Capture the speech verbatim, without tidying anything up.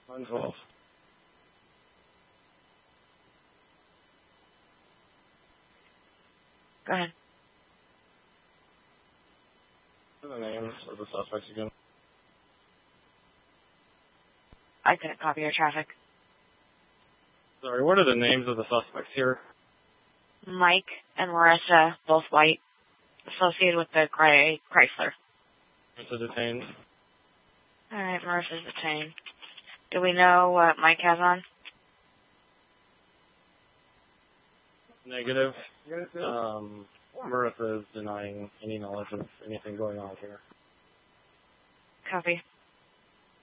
one twelve. Go ahead. What are the names of the suspects again? I couldn't copy your traffic. Sorry, what are the names of the suspects here? Mike and Marissa, both white, associated with the gray Chrysler. Marissa detained. Alright, Marissa's detained. Do we know what Mike has on? Negative. Um, Marissa is denying any knowledge of anything going on here. Copy.